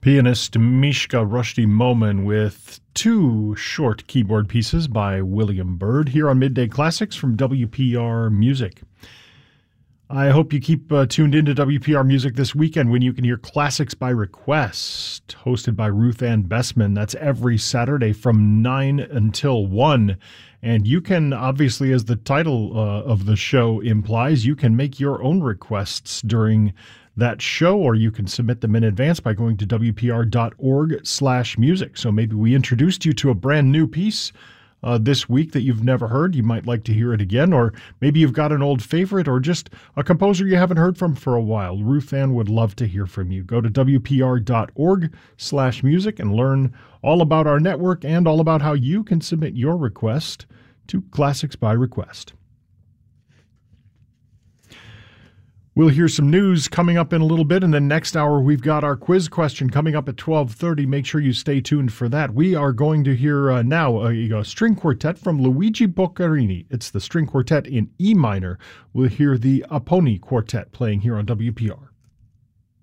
Pianist Mishka Rushdie Momen with two short keyboard pieces by William Byrd here on Midday Classics from WPR Music. I hope you keep tuned into WPR Music this weekend when you can hear Classics by Request, hosted by Ruth Ann Bessman. That's every Saturday from 9 until 1. And you can, obviously, as the title of the show implies, you can make your own requests during that show, or you can submit them in advance by going to wpr.org/music. So maybe we introduced you to a brand new piece this week that you've never heard. You might like to hear it again, or maybe you've got an old favorite or just a composer you haven't heard from for a while. Ruth Ann would love to hear from you. Go to wpr.org/music and learn all about our network and all about how you can submit your request to Classics by Request. We'll hear some news coming up in a little bit, and then next hour we've got our quiz question coming up at 12:30. Make sure you stay tuned for that. We are going to hear now a string quartet from Luigi Boccherini. It's the string quartet in E minor. We'll hear the Aponi Quartet playing here on WPR.